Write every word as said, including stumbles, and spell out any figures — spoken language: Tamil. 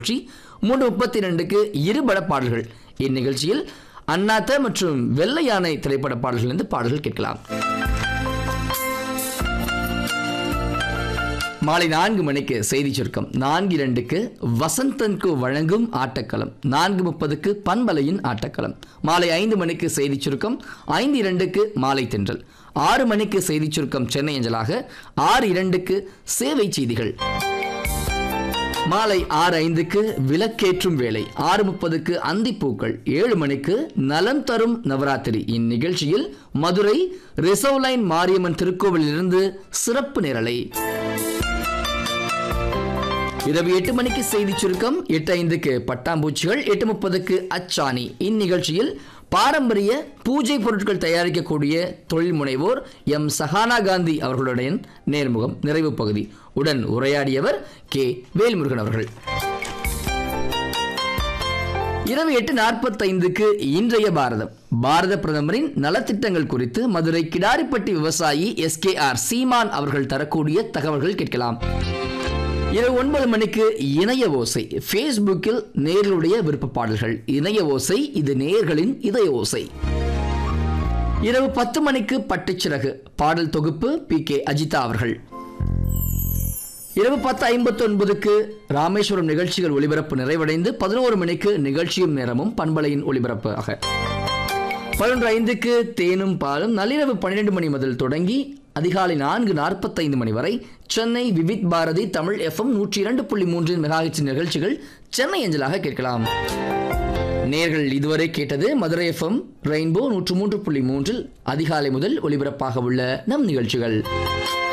மூன்று முப்பத்தி இரண்டுக்கு இருபட பாடல்கள். இந்நிகழ்ச்சியில் அண்ணாத்த மற்றும் வெள்ளை யானை திரைப்பட பாடல்களிலிருந்து பாடல்கள் கேட்கலாம். மாலை நான்கு மணிக்கு செய்தி சுருக்கம். நான்கு இரண்டுக்கு வசந்தன்கு வழங்கும் ஆட்டக்களம். நான்கு முப்பதுக்கு பண்பலையின் ஆட்டக்களம். மாலை ஐந்து மணிக்கு செய்தி சுருக்கம். ஐந்து இரண்டுக்கு மாலை தென்றல். ஆறு மணிக்கு செய்தி சுருக்கம் சென்னை அஞ்சலாக. ஆறு இரண்டுக்கு சேவை செய்திகள். மாலை ஆறு ஐந்துக்கு விளக்கேற்றும் வேலை. ஆறு முப்பதுக்கு அந்திப்பூக்கள். ஏழு மணிக்கு நலம் தரும் நவராத்திரி. இந்நிகழ்ச்சியில் மதுரை ரிசர்வ் லைன் மாரியம்மன் திருக்கோவிலிருந்து சிறப்பு நிரலை. இரவு எட்டு மணிக்கு செய்தி சுருக்கம். எட்டு ஐந்துக்கு பட்டாம்பூச்சிகள். எட்டு முப்பதுக்கு அச்சாணி. இந்நிகழ்ச்சியில் பாரம்பரிய பூஜை பொருட்கள் தயாரிக்கக்கூடிய தொழில் முனைவோர் எம் சஹானா காந்தி அவர்களுடன் நேர்முகம் நிறைவு பகுதி. உடன் உரையாடியவர் கே வேல்முருகன் அவர்கள். இரவு எட்டு நாற்பத்தி ஐந்துக்கு இன்றைய பாரதம். பாரத பிரதமரின் நலத்திட்டங்கள் குறித்து மதுரை கிடாரிப்பட்டி விவசாயி எஸ் கே ஆர் சீமான் அவர்கள் தரக்கூடிய தகவல்கள் கேட்கலாம். இரவு ஒன்பது மணிக்கு இணைய ஓசை. பேஸ்புக்கில் நேர்களுடைய விருப்ப பாடல்கள். இணைய ஓசை, இது நேர்களின் இதய ஓசை. இரவு பத்து மணிக்கு பட்டுச்சிறகு. பாடல் தொகுப்பு பி கே அஜிதா அவர்கள். இரவு பத்து ஐம்பத்தி ஒன்பதுக்கு ராமேஸ்வரம் நிகழ்ச்சிகள் ஒளிபரப்பு நிறைவடைந்து பதினோரு மணிக்கு நிகழ்ச்சியும் நேரமும் பண்பலையின் ஒளிபரப்பு ஆக. பதினொன்று ஐந்துக்கு தேனும் பாலும். நள்ளிரவு பன்னிரண்டு மணி முதல் தொடங்கி அதிகாலை நான்கு நாற்பத்தைந்து மணி வரை சென்னை விவித் பாரதி தமிழ் எஃப்எம் நூற்றி இரண்டு புள்ளி மூன்றின் மெகாஹெர்ட்ஸ் நிகழ்ச்சிகள் சென்னை அஞ்சலாக கேட்கலாம். நேர்கள் இதுவரை கேட்டது மதுரை எஃப்எம் ரெயின்போ நூற்று மூன்று புள்ளி மூன்றில் அதிகாலை முதல் ஒலிபரப்பாக உள்ள நம் நிகழ்ச்சிகள்.